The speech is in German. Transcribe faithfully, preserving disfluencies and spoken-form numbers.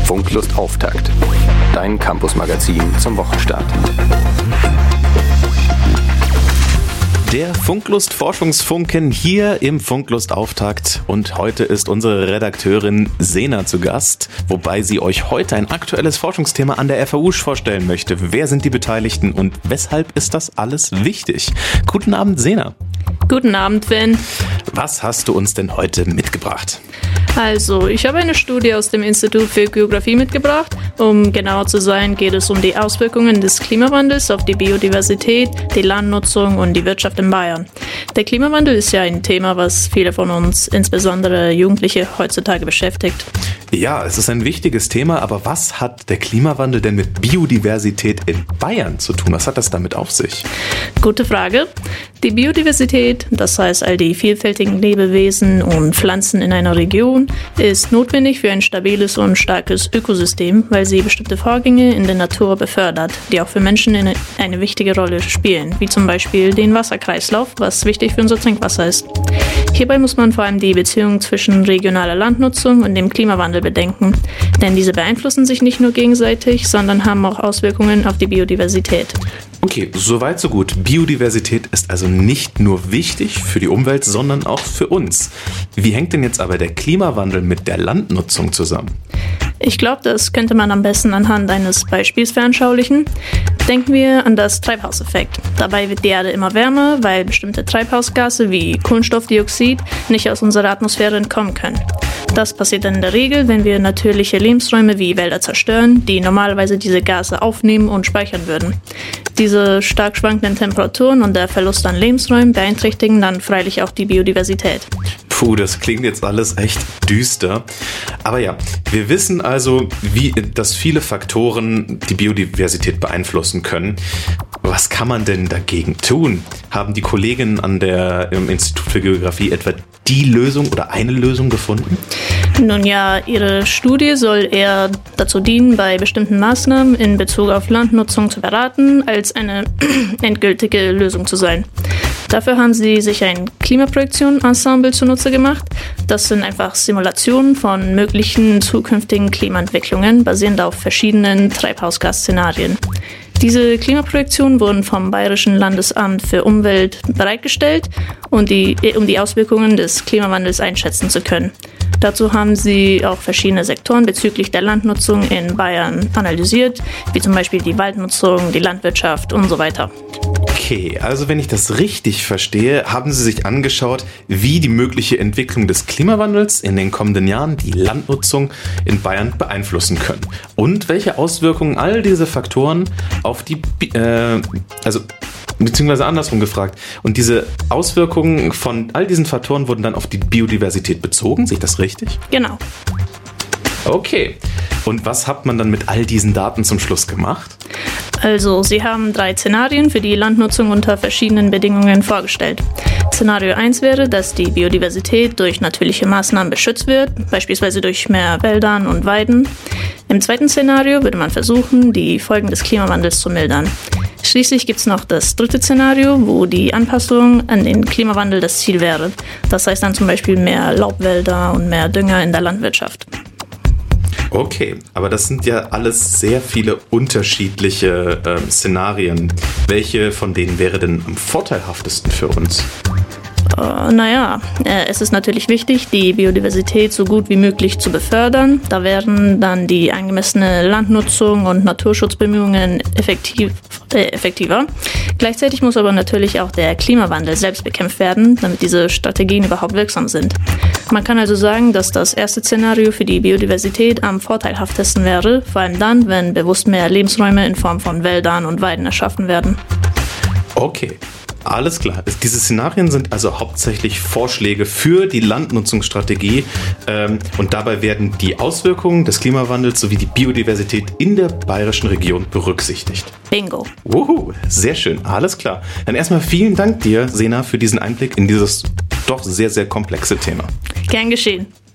Funklust Auftakt. Dein Campus-Magazin zum Wochenstart. Der Funklust Forschungsfunken hier im Funklust Auftakt und heute ist unsere Redakteurin Sena zu Gast, wobei sie euch heute ein aktuelles Forschungsthema an der F A U vorstellen möchte. Wer sind die Beteiligten und weshalb ist das alles wichtig? Guten Abend, Sena. Guten Abend, Finn. Was hast du uns denn heute mitgebracht? Also, ich habe eine Studie aus dem Institut für Geographie mitgebracht. Um genauer zu sein, geht es um die Auswirkungen des Klimawandels auf die Biodiversität, die Landnutzung und die Wirtschaft in Bayern. Der Klimawandel ist ja ein Thema, was viele von uns, insbesondere Jugendliche, heutzutage beschäftigt. Ja, es ist ein wichtiges Thema, aber was hat der Klimawandel denn mit Biodiversität in Bayern zu tun? Was hat das damit auf sich? Gute Frage. Die Biodiversität, das heißt all die vielfältigen Lebewesen und Pflanzen in einer Region, ist notwendig für ein stabiles und starkes Ökosystem, weil sie bestimmte Vorgänge in der Natur befördert, die auch für Menschen eine wichtige Rolle spielen, wie zum Beispiel den Wasserkreislauf, was wichtig für unser Trinkwasser ist. Hierbei muss man vor allem die Beziehung zwischen regionaler Landnutzung und dem Klimawandel bedenken, denn diese beeinflussen sich nicht nur gegenseitig, sondern haben auch Auswirkungen auf die Biodiversität. Okay, soweit so gut. Biodiversität ist also nicht nur wichtig für die Umwelt, sondern auch für uns. Wie hängt denn jetzt aber der Klimawandel mit der Landnutzung zusammen? Ich glaube, das könnte man am besten anhand eines Beispiels veranschaulichen. Denken wir an das Treibhauseffekt. Dabei wird die Erde immer wärmer, weil bestimmte Treibhausgase wie Kohlenstoffdioxid nicht aus unserer Atmosphäre entkommen können. Das passiert dann in der Regel, wenn wir natürliche Lebensräume wie Wälder zerstören, die normalerweise diese Gase aufnehmen und speichern würden. Diese stark schwankenden Temperaturen und der Verlust an Lebensräumen beeinträchtigen dann freilich auch die Biodiversität. Puh, das klingt jetzt alles echt düster. Aber ja, wir wissen also, wie, dass viele Faktoren die Biodiversität beeinflussen können. Was kann man denn dagegen tun? Haben die Kolleginnen an der im Institut für Geographie etwa die Lösung oder eine Lösung gefunden? Nun ja, ihre Studie soll eher dazu dienen, bei bestimmten Maßnahmen in Bezug auf Landnutzung zu beraten, als eine endgültige Lösung zu sein. Dafür haben sie sich ein Klimaprojektion-Ensemble zunutze gemacht. Das sind einfach Simulationen von möglichen zukünftigen Klimaentwicklungen, basierend auf verschiedenen Treibhausgasszenarien. Diese Klimaprojektionen wurden vom Bayerischen Landesamt für Umwelt bereitgestellt, und die, um die Auswirkungen des Klimawandels einschätzen zu können. Dazu haben sie auch verschiedene Sektoren bezüglich der Landnutzung in Bayern analysiert, wie zum Beispiel die Waldnutzung, die Landwirtschaft und so weiter. Okay, also wenn ich das richtig verstehe, haben Sie sich angeschaut, wie die mögliche Entwicklung des Klimawandels in den kommenden Jahren die Landnutzung in Bayern beeinflussen können und welche Auswirkungen all diese Faktoren auf die, äh, also beziehungsweise andersrum gefragt, und diese Auswirkungen von all diesen Faktoren wurden dann auf die Biodiversität bezogen, sehe ich das richtig? Genau. Okay, und was hat man dann mit all diesen Daten zum Schluss gemacht? Also, sie haben drei Szenarien für die Landnutzung unter verschiedenen Bedingungen vorgestellt. Szenario eins wäre, dass die Biodiversität durch natürliche Maßnahmen beschützt wird, beispielsweise durch mehr Wäldern und Weiden. Im zweiten Szenario würde man versuchen, die Folgen des Klimawandels zu mildern. Schließlich gibt es noch das dritte Szenario, wo die Anpassung an den Klimawandel das Ziel wäre. Das heißt dann zum Beispiel mehr Laubwälder und mehr Dünger in der Landwirtschaft. Okay, aber das sind ja alles sehr viele unterschiedliche äh, Szenarien. Welche von denen wäre denn am vorteilhaftesten für uns? Uh, naja, äh, es ist natürlich wichtig, die Biodiversität so gut wie möglich zu befördern. Da wären dann die angemessene Landnutzung und Naturschutzbemühungen effektiv, äh, effektiver. Gleichzeitig muss aber natürlich auch der Klimawandel selbst bekämpft werden, damit diese Strategien überhaupt wirksam sind. Man kann also sagen, dass das erste Szenario für die Biodiversität am vorteilhaftesten wäre, vor allem dann, wenn bewusst mehr Lebensräume in Form von Wäldern und Weiden erschaffen werden. Okay. Alles klar. Diese Szenarien sind also hauptsächlich Vorschläge für die Landnutzungsstrategie ähm, und dabei werden die Auswirkungen des Klimawandels sowie die Biodiversität in der bayerischen Region berücksichtigt. Bingo. Wuhu, sehr schön. Alles klar. Dann erstmal vielen Dank dir, Sena, für diesen Einblick in dieses doch sehr, sehr komplexe Thema. Gern geschehen.